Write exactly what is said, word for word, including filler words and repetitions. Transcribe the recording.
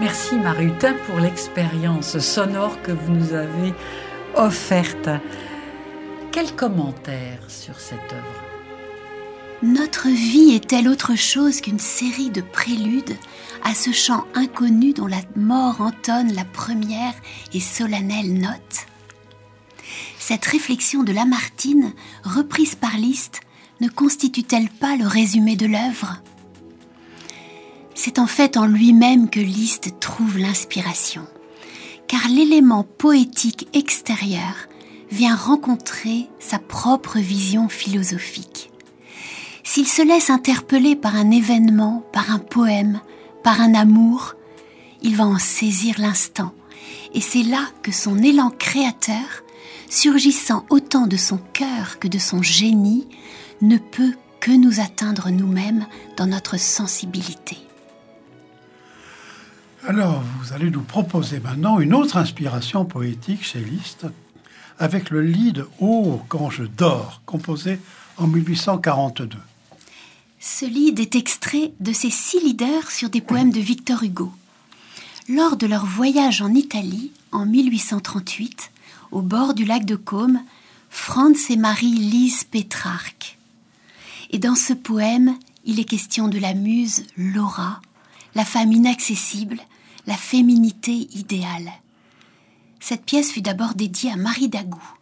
Merci Marutin pour l'expérience sonore que vous nous avez offerte. Quel commentaire sur cette œuvre ? Notre vie est-elle autre chose qu'une série de préludes à ce chant inconnu dont la mort entonne la première et solennelle note ? Cette réflexion de Lamartine, reprise par Liszt, ne constitue-t-elle pas le résumé de l'œuvre ? C'est en fait en lui-même que Liszt trouve l'inspiration, car l'élément poétique extérieur vient rencontrer sa propre vision philosophique. S'il se laisse interpeller par un événement, par un poème, par un amour, il va en saisir l'instant, et c'est là que son élan créateur, surgissant autant de son cœur que de son génie, ne peut que nous atteindre nous-mêmes dans notre sensibilité. Alors, vous allez nous proposer maintenant une autre inspiration poétique chez Liszt, avec le lied « Oh, quand je dors », composé en mille huit cent quarante-deux. Ce lied est extrait de ses six leaders sur des poèmes de Victor Hugo. Lors de leur voyage en Italie, en mille huit cent trente-huit, au bord du lac de Côme, Franz et Marie lisent Pétrarque. Et dans ce poème, il est question de la muse Laura, la femme inaccessible, la féminité idéale. Cette pièce fut d'abord dédiée à Marie Dagout.